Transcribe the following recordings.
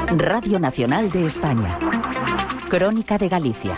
Radio Nacional de España. Crónica de Galicia.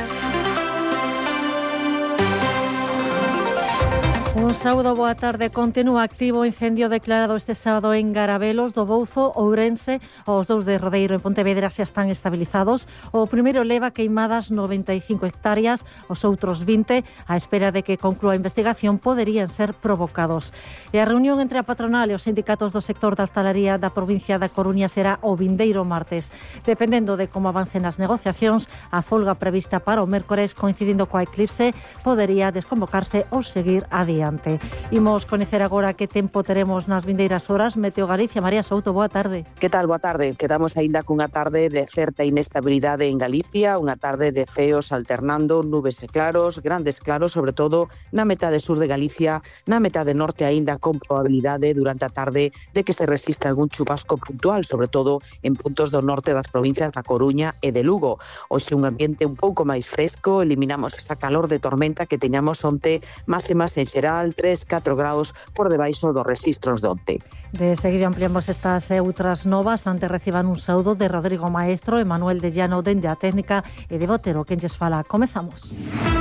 Un sábado, boa tarde. Continúa activo o incendio declarado este sábado en Garabelos, do Bouzo, Ourense. Os dous de Rodeiro en Pontevedra xa están estabilizados. O primeiro leva queimadas 95 hectáreas, os outros 20, á espera de que conclúa a investigación, poderían ser provocados. E a reunión entre a patronal e os sindicatos do sector da hostalaría da provincia da Coruña será o vindeiro martes. Dependendo de como avancen as negociacións, a folga prevista para o mércores, coincidindo coa eclipse, podería desconvocarse ou seguir adiante. Imos coñecer agora que tempo teremos nas vindeiras horas. Meteo Galicia, María Souto, boa tarde. Que tal, boa tarde? Quedamos aínda cunha tarde de certa inestabilidade en Galicia, unha tarde de ceos alternando, nubes e claros, grandes claros, sobre todo na metade sur de Galicia, na metade norte aínda con probabilidade durante a tarde de que se resista algún chubasco puntual, sobre todo en puntos do norte das provincias da Coruña e de Lugo. Hoxe un ambiente un pouco máis fresco, eliminamos esa calor de tormenta que teñamos onte, máximas en xeral 3-4 graus por debaixo dos rexistros de onte. De seguido ampliamos estas e outras novas. Antes reciban un saúdo de Rodrigo Maestro e Manuel de Llano dende a técnica e de Botero quen lles fala. Comezamos.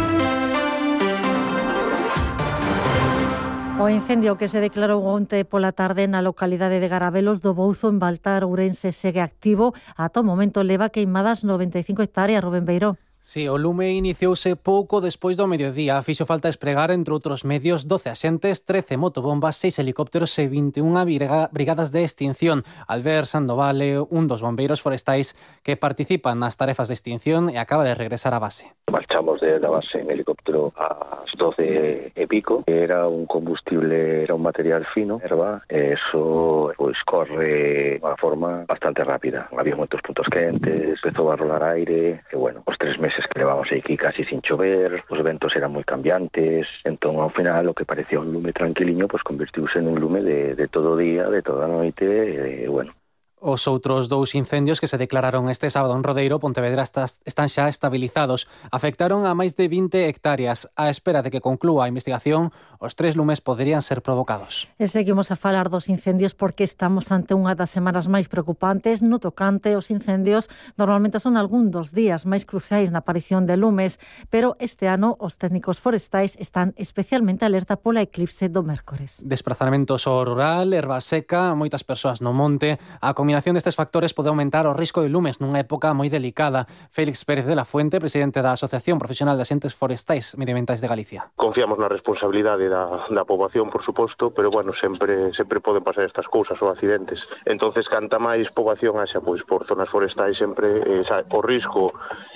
O incendio que se declarou onte pola tarde na localidade de Garabelos do Bouzo en Baltar, Ourense, segue activo. Ata o momento leva queimadas 95 hectáreas, Rubén Beiró. Si, o lume iniciouse pouco despois do mediodía. Fixo falta espregar, entre outros medios, 12 axentes, 13 motobombas, 6 helicópteros e 21 brigadas de extinción. Albert Sandovale, un dos bombeiros forestais que participan nas tarefas de extinción e acaba de regresar á base. Marchamos de la base en helicóptero ás 12 e pico. Era un combustible, era un material fino, erva, e eso pois corre de unha forma bastante rápida. Había moitos puntos quentes, empezou a rolar aire, e bueno, os 3 meses que levamos aquí casi sin chover, os ventos eran moi cambiantes, entón ao final o que parecía un lume tranquiliño pois convertiuse en un lume de todo o día, de toda a noite, e bueno. Os outros dous incendios que se declararon este sábado en Rodeiro, Pontevedra, están xa estabilizados. Afectaron a máis de 20 hectáreas. A espera de que conclúa a investigación, os 3 lumes poderían ser provocados. E seguimos a falar dos incendios porque estamos ante unha das semanas máis preocupantes no tocante aos incendios. Normalmente son algún dos días máis cruciais na aparición de lumes, pero este ano os técnicos forestais están especialmente alerta pola eclipse do mércores. Desplazamentos ao rural, erva seca, moitas persoas no monte. A combinación destes factores pode aumentar o risco de lumes nunha época moi delicada. Félix Pérez de la Fuente, presidente da Asociación Profesional de Axentes Forestais Medioambientais de Galicia. Confiamos na responsabilidade da poboación, por suposto, pero bueno, sempre poden pasar estas cousas ou accidentes. Entonces, canta máis poboación haxa pois por zonas forestais, sempre o risco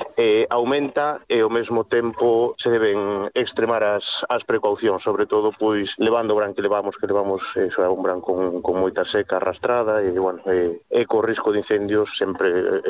aumenta e ao mesmo tempo se deben extremar as precaucións, sobre todo pois levando o bran que levamos eso é un bran con moita seca arrastrada e bueno, e co risco de incendios sempre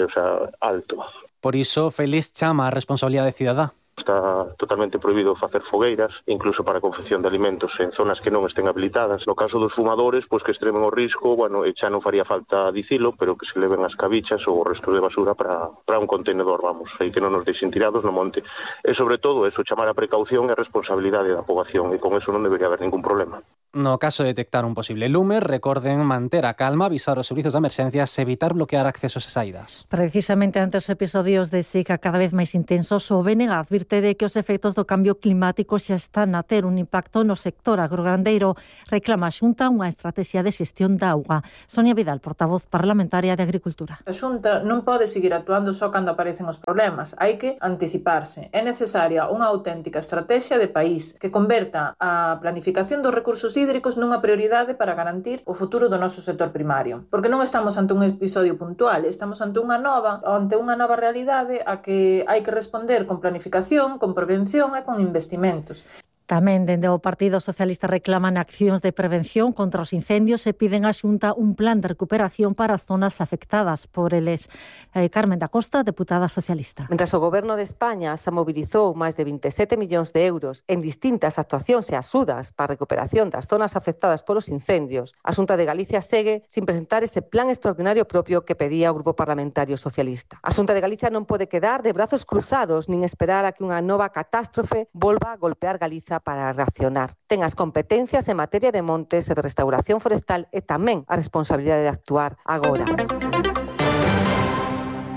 alto. Por iso, Félix chama a responsabilidade cidadá. Está totalmente prohibido facer fogueiras, incluso para a confección de alimentos en zonas que non estén habilitadas. No caso dos fumadores, pois que extremen o risco, bueno, e xa non faría falta dicilo, pero que se leven as cabichas ou o resto de basura para un contenedor, vamos, e que non nos deixen tirados no monte. E sobre todo, eso, chamar a precaución e a responsabilidade da poboación, e con eso non debería haber ningún problema. No caso de detectar un posible lume, recorden manter a calma, avisar os servizos de emerxencias e evitar bloquear accesos e saídas. Precisamente ante os episodios de seca cada vez máis intensos, o BNG advirte de que os efectos do cambio climático xa están a ter un impacto no sector agrograndeiro. Reclama a Xunta unha estrategia de xestión da auga. Sonia Vidal, portavoz parlamentaria de Agricultura. A Xunta non pode seguir actuando só cando aparecen os problemas. Hai que anticiparse. É necesaria unha auténtica estrategia de país que converta a planificación dos recursos hídricos nunha prioridade para garantir o futuro do noso sector primario. Porque non estamos ante un episodio puntual, estamos ante unha nova realidade a que hai que responder con planificación, con prevención e con investimentos. Tamén dende o Partido Socialista reclaman accións de prevención contra os incendios e piden á Xunta un plan de recuperación para as zonas afectadas por eles. Carmen da Costa, deputada socialista. Mentres o Goberno de España se mobilizou máis de 27 millóns de euros en distintas actuacións e axudas para a recuperación das zonas afectadas polos incendios, a Xunta de Galicia segue sin presentar ese plan extraordinario propio que pedía o Grupo Parlamentario Socialista. A Xunta de Galicia non pode quedar de brazos cruzados nin esperar a que unha nova catástrofe volva a golpear Galiza para reaccionar. Ten as competencias en materia de montes e de restauración forestal e tamén a responsabilidade de actuar agora.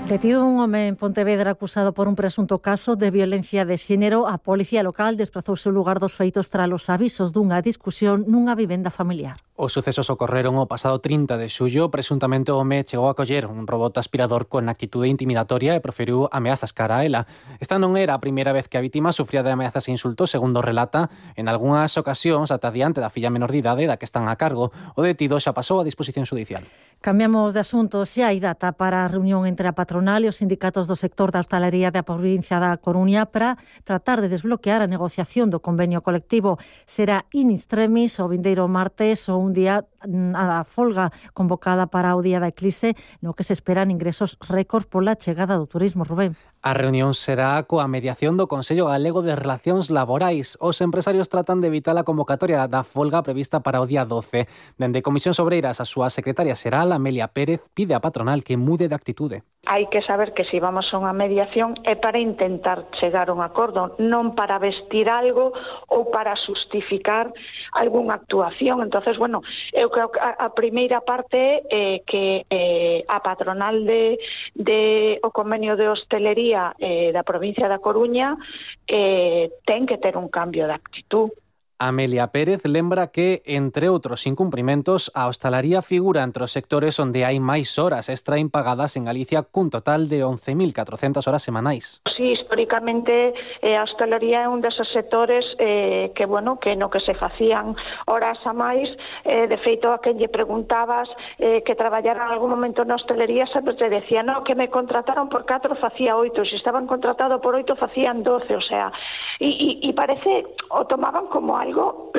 Detido un home en Pontevedra acusado por un presunto caso de violencia de xénero, a policía local desprazouse ao lugar dos feitos tras os avisos dunha discusión nunha vivenda familiar. Os sucesos ocorreron o pasado 30 de xullo. Presuntamente o home chegou a coller un robot aspirador con actitude intimidatoria e proferiu ameazas cara a ela. Esta non era a primeira vez que a vítima sufría de ameazas e insultos, segundo relata, en algunhas ocasións ata diante da filla menor de idade da que están a cargo. O detido xa pasou a disposición xudicial. Cambiamos de asunto. Xa hai data para a reunión entre a patronal e os sindicatos do sector da hostalería da provincia da Coruña para tratar de desbloquear a negociación do convenio colectivo. Será in extremis o vindeiro martes ou un día a folga convocada para o día da eclipse, no que se esperan ingresos récord pola chegada do turismo. Rubén. A reunión será coa mediación do Consello Galego de Relacións Laborais. Os empresarios tratan de evitar a convocatoria da folga prevista para o día 12. Dende Comisións Obreiras, a súa secretaria xeral, Amelia Pérez, pide á patronal que mude de actitude. Hai que saber que se vamos a unha mediación é para intentar chegar a un acordo, non para vestir algo ou para justificar algunha actuación. Entonces, bueno, eu creo que a primeira parte é que a patronal de o convenio de hostelería da provincia da Coruña ten que ter un cambio de actitud. Amelia Pérez lembra que, entre outros incumprimentos, a hostalaría figura entre os sectores onde hai máis horas extra impagadas en Galicia, cun total de 11.400 horas semanais. Sí, históricamente a hostalería é un deses sectores que no que se facían horas a máis. De feito, a quen lle preguntabas que traballara en algún momento na hostelería sempre te decía, no, que me contrataron por 4 facía 8, se estaban contratados por 8 facían 12, o sea, e parece, o tomaban como algo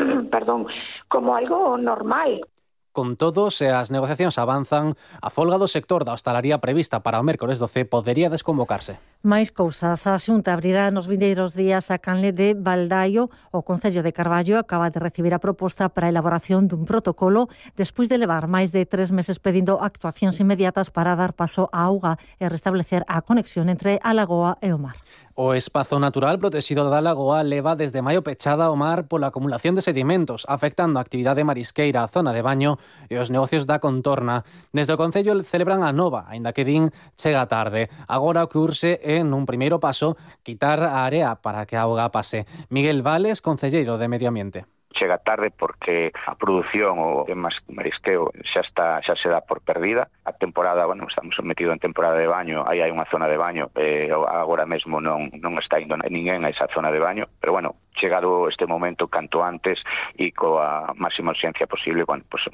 normal. Con todo, se as negociacións avanzan, a folga do sector da hostalaría prevista para o mércores 12 podería desconvocarse. Máis cousas. A Xunta abrirá nos vindeiros días a canle de Baldaio. O Concello de Carballo acaba de recibir a proposta para a elaboración dun protocolo despois de levar máis de 3 meses pedindo actuacións inmediatas para dar paso á auga e restablecer a conexión entre a lagoa e o mar. O espazo natural protegido da lagoa leva desde maio pechada ao mar pola acumulación de sedimentos, afectando a actividade marisqueira, a zona de baño e os negocios da contorna. Desde o Concello celebran a nova, aínda que din chega tarde. Agora o que urxe é, nun primeiro paso, quitar a area para que a auga pase. Miguel Vales, concelleiro de Medio Ambiente. Chega tarde porque a produción o marisqueo xa se dá por perdida. A temporada, estamos metidos en temporada de baño, aí hai unha zona de baño, agora mesmo non está indo ninguén a esa zona de baño, pero chegado este momento canto antes e coa máxima urxencia posible,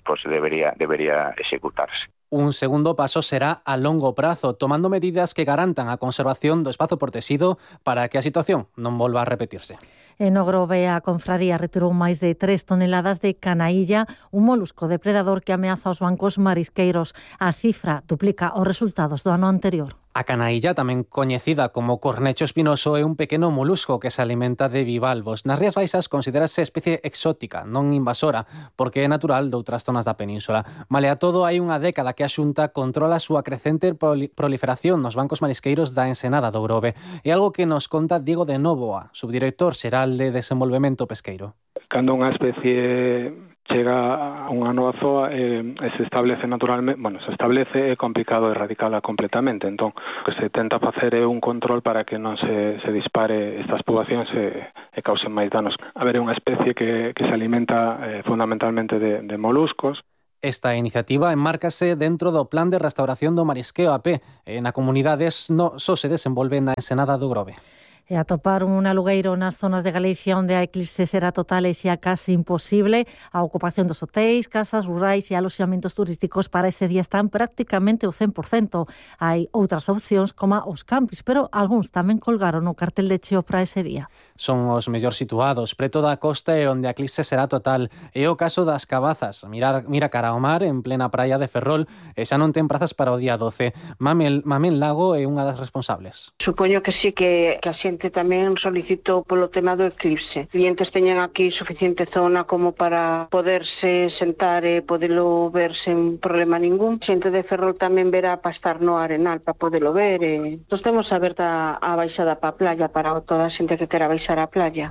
debería executarse. Un segundo paso será a longo prazo, tomando medidas que garantan a conservación do espazo protegido para que a situación non volva a repetirse. En Ogrove, a confraría retirou máis de 3 toneladas de canaílla, un molusco depredador que ameaza os bancos marisqueiros. A cifra duplica os resultados do ano anterior. A canaílla, tamén coñecida como cornecho espinoso, é un pequeno molusco que se alimenta de bivalvos. Nas Rías Baixas considerase especie exótica, non invasora, porque é natural de outras zonas da península. Malea todo, hai unha década que a Xunta controla a súa crecente proliferación nos bancos marisqueiros da Ensenada do Grove. É algo que nos conta Diego de Nóvoa, subdirector xeral de Desenvolvemento Pesqueiro. Cando unha especie chega a unha nova zoa e se establece naturalmente, é complicado erradicala completamente. Entón, o que se tenta facer é un control para que non se dispare estas poboacións e causen máis danos. A ver, é unha especie que se alimenta fundamentalmente de moluscos. Esta iniciativa enmárcase dentro do Plan de Restauración do Marisqueo AP. Na comunidade só se desenvolve na Ensenada do Grove. E atopar un alugueiro nas zonas de Galicia onde a eclipse será total e xa case imposible. A ocupación dos hotéis, casas rurais e aloxamentos turísticos para ese día están prácticamente o 100%. Hai outras opcións como os campis, pero algúns tamén colgaron o cartel de cheo para ese día. Son os mellor situados, preto da costa e onde a eclipse será total. É o caso das Cabazas. Mira cara ao mar en plena praia de Ferrol e xa non ten prazas para o día 12. Mamén Lago é unha das responsables. Supoño que sí que a xente tamén solicitou polo tema do eclipse. Clientes teñen aquí suficiente zona como para poderse sentar e podelo ver sen problema ningún. Xente de Ferrol tamén verá para estar no Arenal para podelo ver. Nós temos aberta a baixada para a playa para toda a xente que quera baixar a playa.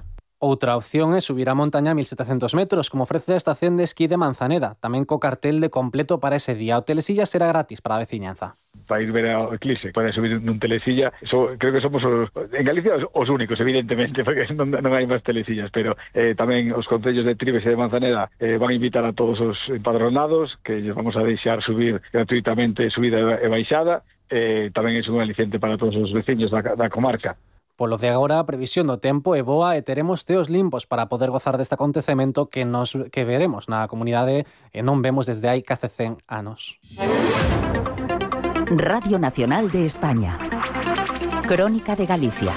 Outra opción é subir a montaña a 1.700 metros, como ofrece a estación de esquí de Manzaneda, tamén co cartel de completo para ese día. O telesilla será gratis para a veciñanza. Para ir ver ao eclipse, pode subir nun telesilla. Creo que somos en Galicia os únicos, evidentemente, porque non hai máis telesillas, pero tamén os concellos de Trives e de Manzaneda van a invitar a todos os empadronados, que lles vamos a deixar subir gratuitamente subida e baixada. Tamén é un aliciente para todos os veciños da comarca. Polo de agora, a previsión do tempo é boa e teremos teos limpos para poder gozar deste acontecemento que veremos na comunidade e non vemos desde hai case 100 anos. Radio Nacional de España. Crónica de Galicia.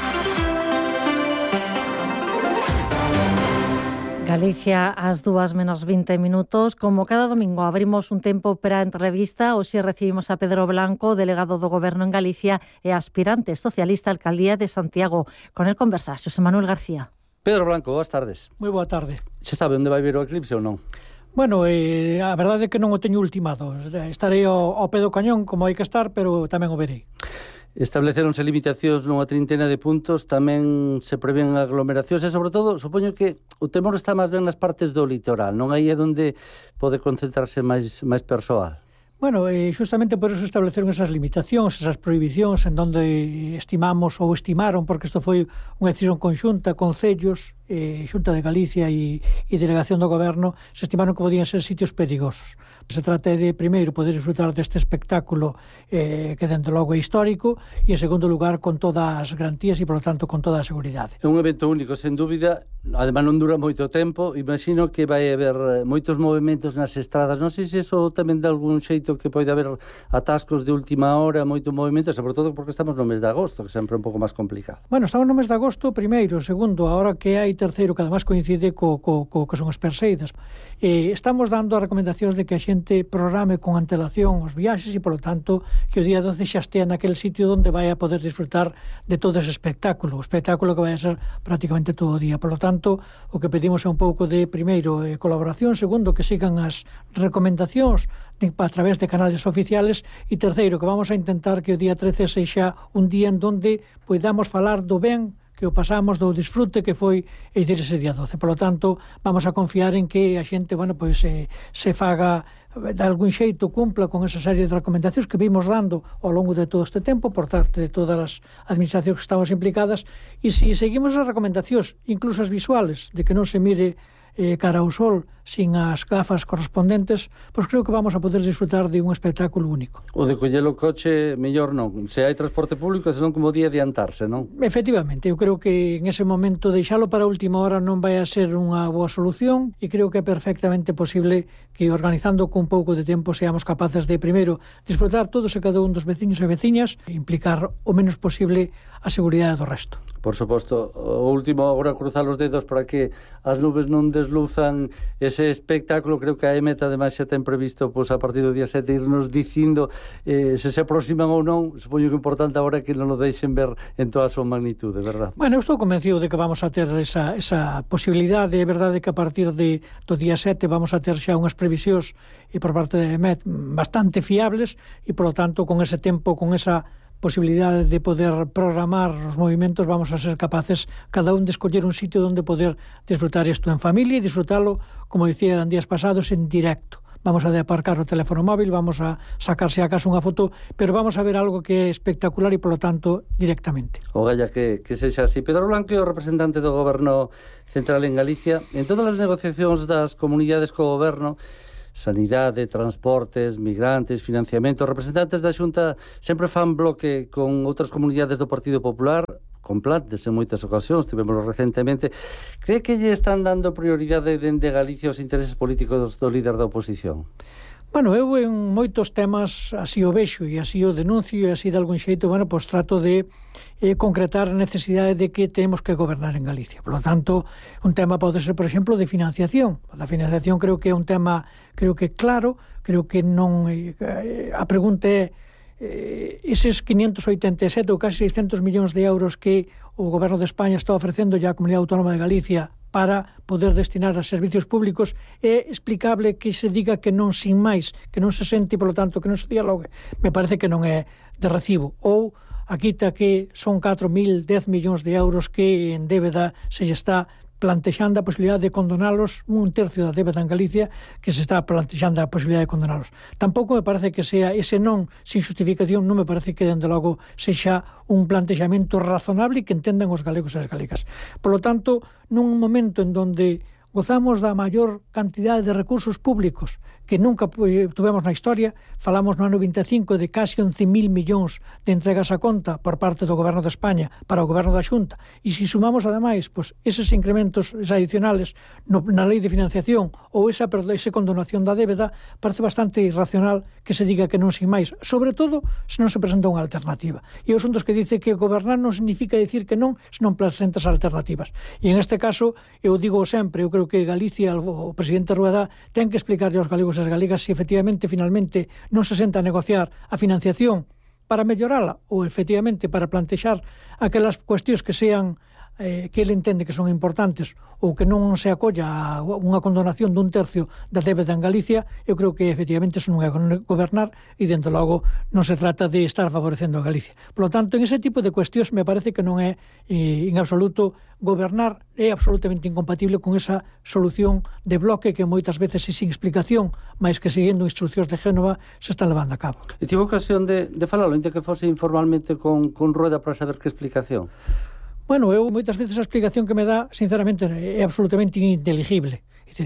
Galicia ás 2:20 minutos. Como cada domingo abrimos un tempo para a entrevista, hoxe recibimos a Pedro Blanco, delegado do Goberno en Galicia e aspirante socialista á alcaldía de Santiago. Con el conversa Xosé Manuel García. Pedro Blanco, boas tardes. Moi boa tarde. Xa sabe onde vai vir o eclipse ou non? Bueno, a verdade é que non o teño ultimado. Estarei ao pé do cañón como hai que estar, pero tamén o verei. Estableceronse limitacións nunha trintena de puntos, tamén se prevén aglomeracións e, sobre todo, supoño que o temor está máis ben nas partes do litoral, non aí é onde pode concentrarse máis persoal. Bueno, justamente por eso estableceron esas limitacións, esas prohibicións en donde estimamos ou estimaron, porque isto foi unha decisión conxunta, concellos, Xunta de Galicia e Delegación do Goberno, se estimaron que podían ser sitios perigosos. Se trata de, primeiro, poder disfrutar deste espectáculo que, dentro logo, é histórico, e, en segundo lugar, con todas as garantías e, por lo tanto, con toda a seguridade. É un evento único, sen dúbida, además non dura moito tempo, imagino que vai haber moitos movimentos nas estradas, non sei se iso tamén de algún xeito que pode haber atascos de última hora, moito movimento, sobre todo porque estamos no mes de agosto, que sempre é un pouco máis complicado. Bueno, estamos no mes de agosto, primeiro, segundo, ahora que hai terceiro, que además coincide co que son as perseidas. Estamos dando as recomendacións de que a xente programe con antelación os viaxes e, polo tanto, que o día 12 xa estea naquele sitio onde vai a poder disfrutar de todo ese espectáculo, o espectáculo que vai a ser prácticamente todo o día. Polo tanto, o que pedimos é un pouco de, primeiro, colaboración, segundo, que sigan as recomendacións a través de canales oficiales, e terceiro, que vamos a intentar que o día 13 sexa un día en donde podamos falar do ben que o pasamos, do disfrute que foi ese día 12. Por lo tanto, vamos a confiar en que a xente, se faga de algún xeito, cumpla con esa serie de recomendacións que vimos dando ao longo de todo este tempo por parte de todas as administracións que estamos implicadas, e se seguimos as recomendacións, incluso as visuales, de que non se mire cara ao sol sin as gafas correspondentes, pois creo que vamos a poder disfrutar de un espectáculo único. O de coller o coche, mellor non. Se hai transporte público, senón como día adiantarse, non? Efectivamente, eu creo que en ese momento deixalo para a última hora non vai a ser unha boa solución, e creo que é perfectamente posible que, organizando con un pouco de tempo, seamos capaces de, primeiro, disfrutar todos e cada un dos veciños e veciñas, e implicar o menos posible a seguridade do resto. Por suposto, o último, agora cruzar os dedos para que as nubes non desluzan ese espectáculo. Creo que a EMET ademais xa ten previsto a partir do día 7 irnos dicindo se aproximan ou non. Supoño que é importante agora que non o deixen ver en toda a súa magnitude, verdad? Bueno, eu estou convencido de que vamos a ter esa posibilidade. É verdade que a partir do día 7 vamos a ter xa unhas previsións por parte da EMET bastante fiables, e, polo tanto, con ese tempo, con esa posibilidade de poder programar os movimentos, vamos a ser capaces cada un de escoller un sitio onde poder disfrutar isto en familia e disfrutalo, como dicía en días pasados, en directo. Vamos a aparcar o teléfono móvil, vamos a sacarse a casa unha foto, pero vamos a ver algo que é espectacular e, polo tanto, directamente. O galla que sexa así. Pedro Blanco é o representante do Goberno Central en Galicia. En todas as negociacións das comunidades co Goberno, sanidade, transportes, migrantes, financiamento, representantes da Xunta sempre fan bloque con outras comunidades do Partido Popular, con plantes en moitas ocasións, tivemos recentemente. Cree que lle están dando prioridade dende Galicia aos intereses políticos do líder da oposición? Bueno, eu en moitos temas así o vexo e así o denuncio, e así de algún xeito, pois trato de concretar a necesidade de que temos que gobernar en Galicia. Por lo tanto, un tema pode ser, por exemplo, de financiación. A financiación creo que é un tema claro, creo que non a pregunta é eses 587 ou casi 600 millóns de euros que o Goberno de España está ofrecendo ya á Comunidade Autónoma de Galicia para poder destinar a servicios públicos, é explicable que se diga que non sin máis, que non se sente, por lo tanto, que non se dialogue. Me parece que non é de recibo. Ou a quita que son 4.010 millóns de euros que en débeda se lle está plantexando a posibilidade de condonalos, 1/3 da débeda en Galicia que se está plantexando a posibilidade de condonalos. Tampouco me parece que sea ese non sin justificación, non me parece que dende logo sexa un plantexamento razonable e que entendan os galegos e as galegas. Por lo tanto, nun momento en donde gozamos da maior cantidade de recursos públicos que nunca tuvemos na historia, falamos no ano 25 de casi 11.000 millóns de entregas a conta por parte do Goberno de España para o Goberno da Xunta, e se sumamos ademais eses incrementos adicionales na lei de financiación ou esa condonación da débeda, parece bastante irracional que se diga que non sin máis, sobre todo se non se presenta unha alternativa. E eu son dos que dice que gobernar non significa decir que non, se non presentas alternativas. E en este caso, eu digo sempre, eu creo que Galicia, o presidente Rueda, ten que explicarlle aos galegos e as galegas se efectivamente, finalmente, non se senta a negociar a financiación para mellorala ou efectivamente para plantexar aquelas cuestións que sean que ele entende que son importantes ou que non se acolla a unha condonación d'1/3 da débeda en Galicia. Eu creo que efectivamente eso non é gobernar e, dentro logo, non se trata de estar favorecendo a Galicia. Por lo tanto, en ese tipo de cuestións me parece que non é en absoluto gobernar, é absolutamente incompatible con esa solución de bloque que moitas veces é sin explicación, máis que seguindo instruccións de Génova se están levando a cabo. E tive ocasión de falalo, ainda que fose informalmente con Rueda para saber que explicación? Bueno, eu moitas veces a explicación que me dá, sinceramente, é absolutamente ininteligible.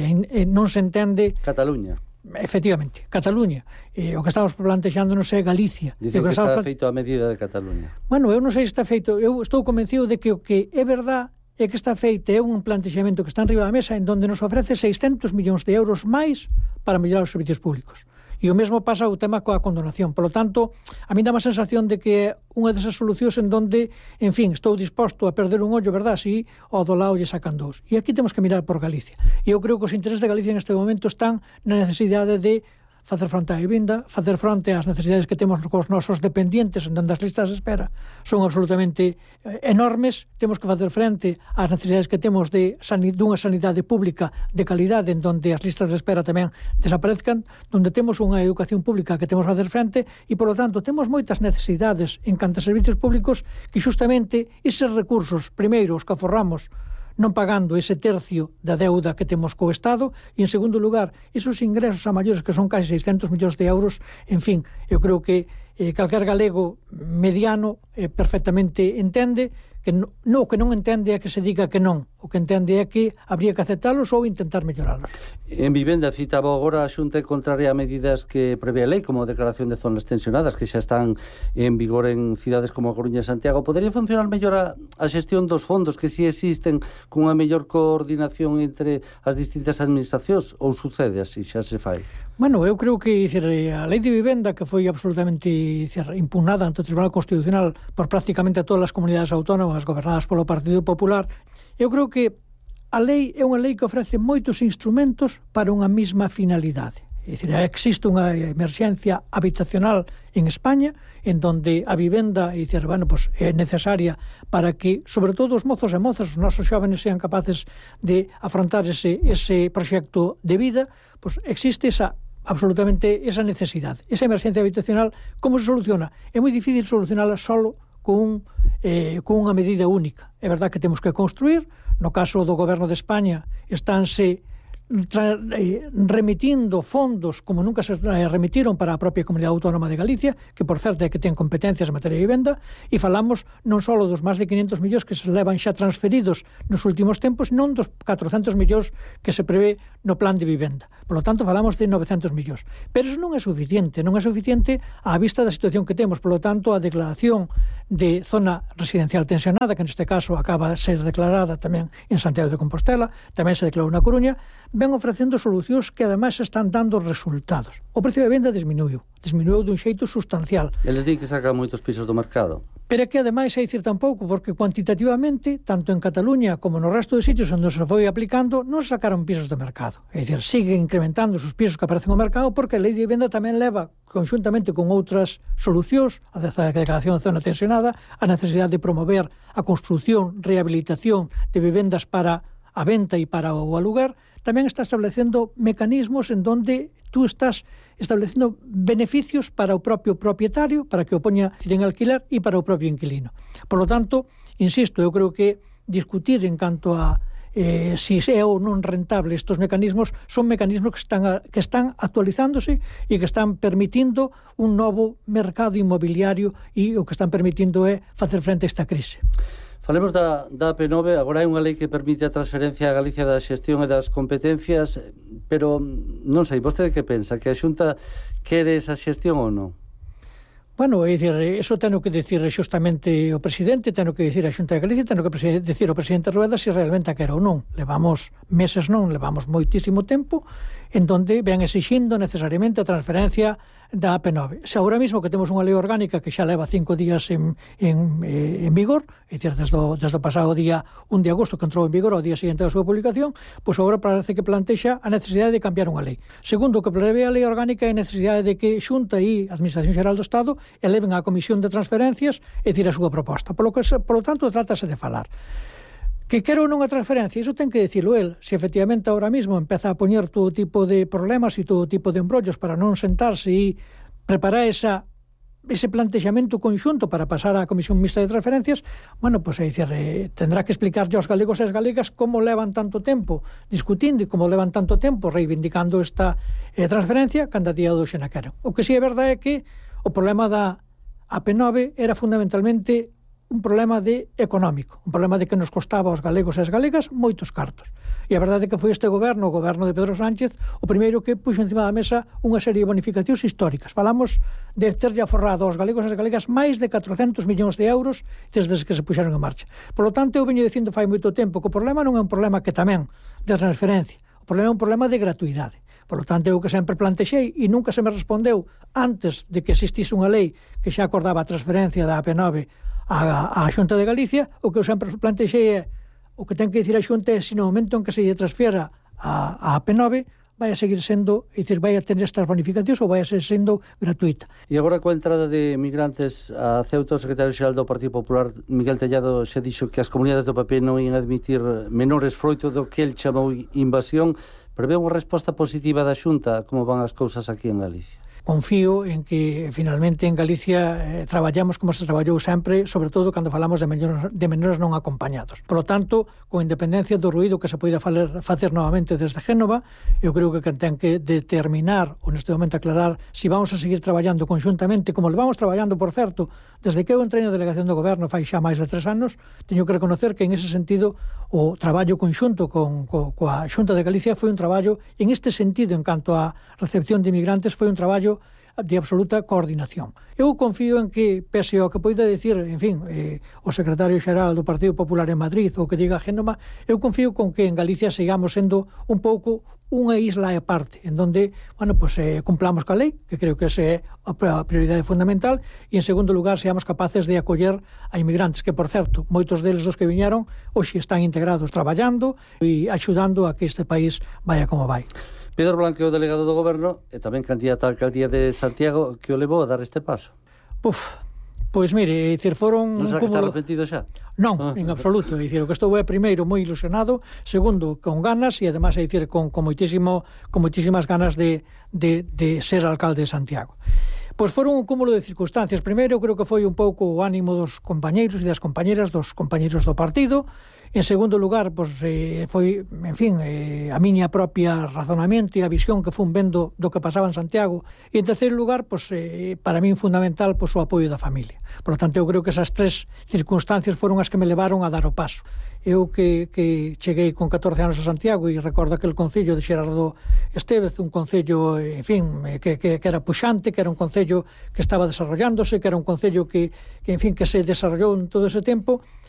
Non se entende... Cataluña. Efectivamente, Cataluña. O que estamos plantexándonos é Galicia. Dicen que está feito a medida de Cataluña. Bueno, eu non sei se está feito. Eu estou convencido de que o que é verdad é que está feito é un plantexamento que está enriba da mesa en donde nos ofrece 600 millóns de euros máis para mellorar os servicios públicos. E o mesmo pasa o tema coa condonación. Por lo tanto, a mí dá má sensación de que é unha desas solucións en donde, en fin, estou disposto a perder un ollo, verdad, si ao do lado lle sacan dous. E aquí temos que mirar por Galicia. E eu creo que os intereses de Galicia neste momento están na necesidade de facer fronte á vivenda, facer fronte ás necesidades que temos cos nosos dependientes, en donde as listas de espera son absolutamente enormes. Temos que facer frente ás necesidades que temos dunha sanidade pública de calidade, en donde as listas de espera tamén desaparezcan, donde temos unha educación pública que temos que facer frente, e, por lo tanto, temos moitas necesidades en canto a servicios públicos que, justamente, eses recursos, primeiro, os que aforramos non pagando ese tercio da deuda que temos co Estado, e, en segundo lugar, esos ingresos a maiores que son casi 600 millóns de euros. En fin, eu creo que calquer galego mediano perfectamente entende que o que non entende é que se diga que non. O que entende é que habría que aceptalos ou intentar melloralos. En vivenda, citaba agora a Xunta contraria a medidas que prevé a lei, como a declaración de zonas tensionadas, que xa están en vigor en cidades como a Coruña e Santiago. Podería funcionar mellor a xestión dos fondos, que si existen, cunha mellor coordinación entre as distintas administracións, ou sucede así, xa se fai? Bueno, eu creo que a lei de vivenda, que foi absolutamente impugnada ante o Tribunal Constitucional por prácticamente todas as comunidades autónomas gobernadas polo Partido Popular, eu creo que a lei é unha lei que ofrece moitos instrumentos para unha mesma finalidade. É dicir, existe unha emerxencia habitacional en España, en donde a vivenda é necesaria para que, sobre todo, os mozos e mozas, os nosos xóvenes, sean capaces de afrontar ese proxecto de vida. Existe absolutamente esa necesidade. Esa emerxencia habitacional, como se soluciona? É moi difícil solucionala solo con unha medida única. É verdad que temos que construir. No caso do Goberno de España, estánse remitindo fondos como nunca se remitiron para a propia Comunidade Autónoma de Galicia, que por certo é que ten competencias en materia de vivenda, e falamos non só dos máis de 500 millóns que se levan xa transferidos nos últimos tempos, non dos 400 millóns que se prevé no plan de vivenda. Por lo tanto, falamos de 900 millóns. Pero eso non é suficiente á vista da situación que temos. Por lo tanto, a declaración de zona residencial tensionada, que neste caso acaba de ser declarada tamén en Santiago de Compostela, tamén se declarou na Coruña, ven ofrecendo solucións que ademais están dando resultados. O precio de venda disminuiu dun xeito sustancial. Eles din que sacan moitos pisos do mercado. Pero que ademais hai dicir tampouco, porque cuantitativamente, tanto en Cataluña como no resto de sitios onde se foi aplicando, non se sacaron pisos do mercado. É dicir, siguen incrementando os pisos que aparecen no mercado, porque a lei de vivenda tamén leva, conxuntamente con outras solucións, a declaración de zona tensionada, a necesidade de promover a construción, rehabilitación de vivendas para a venta e para o alugar, tamén está establecendo mecanismos en donde tú estás establecendo beneficios para o propio propietario, para que o poña en alquiler, e para o propio inquilino. Por lo tanto, insisto, eu creo que discutir en canto a si é ou non rentable estes mecanismos, son mecanismos que están actualizándose e que están permitindo un novo mercado inmobiliario e o que están permitindo é facer frente a esta crise. Falemos da AP9, agora hai unha lei que permite a transferencia a Galicia da xestión e das competencias, pero non sei, vostede que pensa? Que a Xunta quere esa xestión ou non? Bueno, é dicir, eso teno que dicir xustamente o presidente, teno que dicir a Xunta de Galicia, teno que dicir o presidente Rueda se realmente a quero ou non. Levamos meses non, levamos moitísimo tempo en donde ven exixindo necesariamente a transferencia da AP9. Se agora mesmo que temos unha lei orgánica que xa leva 5 días en vigor, é dicir, desde o pasado día 1 de agosto que entrou en vigor ao día seguinte da súa publicación, pois agora parece que plantexa a necesidade de cambiar unha lei. Segundo, o que prevé a lei orgánica é a necesidade de que Xunta e Administración Xeral do Estado eleven á Comisión de Transferencias e dir a súa proposta. Polo tanto, trátase de falar. Que quero ou non a transferencia, iso ten que dicilo el. Se efectivamente ahora mismo empeza a poñer todo tipo de problemas e todo tipo de embrollos para non sentarse e preparar ese plantexamento conxunto para pasar á Comisión Mixta de Transferencias, bueno, pois é dicir, tendrá que explicarlle aos galegos e as galegas como levan tanto tempo discutindo e como levan tanto tempo reivindicando esta transferencia cando a día de hoxe na quero. O que si é verdade é que o problema da AP9 era fundamentalmente un problema económico, un problema de que nos costaba aos galegos e as galegas moitos cartos. E a verdade é que foi este goberno, o goberno de Pedro Sánchez, o primeiro que puxo encima da mesa unha serie de bonificacións históricas. Falamos de terlle aforrado aos galegos e as galegas máis de 400 millóns de euros desde que se puxeron en marcha. Por lo tanto, eu veño dicindo fai moito tempo que o problema non é un problema que tamén de transferencia, o problema é un problema de gratuidade. Por lo tanto, eu que sempre plantexei e nunca se me respondeu antes de que existise unha lei que xa acordaba a transferencia da AP9 a Xunta de Galicia, o que eu sempre plantexei é o que ten que dicir a Xunta é se no momento en que se lle transfiera a AP9 vai a seguir sendo, é dicir, vai a tener estas bonificacións ou vai a ser sendo gratuita. E agora coa entrada de migrantes a Ceuta, o secretario xeral do Partido Popular, Miguel Tellado, xa dixo que as comunidades do papel non ian admitir menores froito do que el chamou invasión. Prevé unha resposta positiva da Xunta? Como van as cousas aquí en Galicia? Confío en que finalmente en Galicia traballamos como se traballou sempre, sobre todo cando falamos de menores non acompañados. Por lo tanto, con independencia do ruído que se poida facer novamente desde Génova, eu creo que ten que determinar, ou neste momento aclarar, se vamos a seguir traballando conjuntamente, como levamos traballando, por certo, desde que eu entrei na delegación do goberno fai xa máis de 3 anos, teño que reconocer que en ese sentido o traballo conxunto coa Xunta de Galicia foi un traballo, en este sentido, en canto á recepción de inmigrantes, foi un traballo de absoluta coordinación. Eu confío en que, pese ao que poida decir, en fin, o secretario xeral do Partido Popular en Madrid ou que diga Génova, eu confío con que en Galicia sigamos sendo un pouco unha isla e parte, en donde, bueno, pues cumplamos ca lei, que creo que esa é a prioridade fundamental, e en segundo lugar, seamos capaces de acoller a inmigrantes, que, por certo, moitos deles dos que viñeron, hoxe están integrados traballando e axudando a que este país vaya como vai. Pedro Blanco, o delegado do Goberno, e tamén candidato á alcaldía de Santiago, que o levou a dar este paso? Pois mire, dicir, foron... Non será que está arrepentido xa? Non, en absoluto. Dicir, o que estou é, primeiro, moi ilusionado, segundo, con ganas, e además, dicir, con moitísimas ganas de ser alcalde de Santiago. Pois foron un cúmulo de circunstancias. Primeiro, creo que foi un pouco o ánimo dos compañeiros e das compañeras, dos compañeiros do partido. En segundo lugar, pois, foi, en fin, a miña propia razonamento e a visión que fun vendo do que pasaba en Santiago. E en terceiro lugar, pois, para min fundamental, pois, o apoio da familia. Por lo tanto, eu creo que esas 3 circunstancias foron as que me levaron a dar o paso. Eu que cheguei con 14 anos a Santiago e recordo aquel concello de Xerardo Estévez, un concello, en fin, que era puxante, que era un concello que estaba desarrollándose, que era un concello que en fin, que se desarrollou en todo ese tempo.